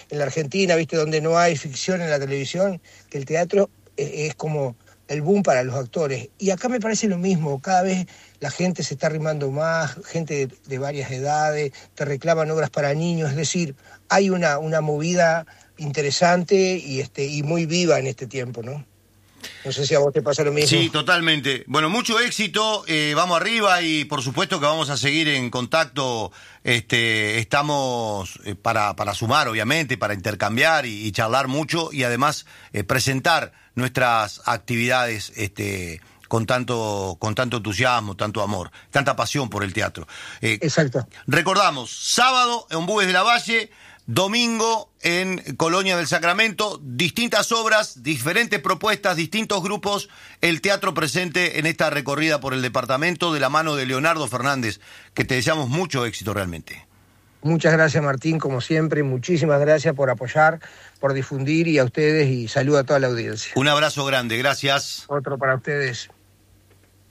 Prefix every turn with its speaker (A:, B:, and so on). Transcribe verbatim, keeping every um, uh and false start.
A: en la Argentina, ¿viste? Donde no hay ficción en la televisión, que el teatro es, es como el boom para los actores. Y acá me parece lo mismo, cada vez la gente se está arrimando más, gente de, de varias edades, te reclaman obras para niños, es decir, hay una, una movida interesante y, este, y muy viva en este tiempo, ¿no? No sé si a vos te pasa lo mismo.
B: Sí, totalmente. Bueno, mucho éxito, eh, vamos arriba y por supuesto que vamos a seguir en contacto. Este, estamos eh, para, para sumar, obviamente, para intercambiar y, y charlar mucho y además eh, presentar nuestras actividades este, con tanto, con tanto entusiasmo, tanto amor, tanta pasión por el teatro. Eh,
A: Exacto.
B: Recordamos, sábado en Ombúes de la Valle, domingo en Colonia del Sacramento, distintas obras, diferentes propuestas, distintos grupos, el teatro presente en esta recorrida por el departamento de la mano de Leonardo Fernández, que te deseamos mucho éxito realmente.
A: Muchas gracias, Martín, como siempre, muchísimas gracias por apoyar, por difundir y a ustedes y saludo a toda la audiencia.
B: Un abrazo grande, gracias.
A: Otro para ustedes.